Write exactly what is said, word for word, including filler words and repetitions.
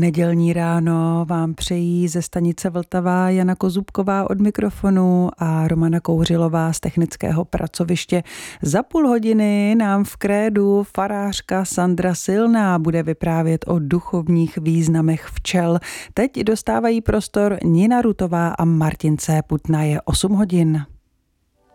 Nedělní ráno vám přejí ze stanice Vltava Jana Kozubková od mikrofonu a Romana Kouřilová z technického pracoviště. Za půl hodiny nám v krédu farářka Sandra Silná bude vyprávět o duchovních významech včel. Teď dostávají prostor Nina Rutová a Martin C. Putna. Je osm hodin.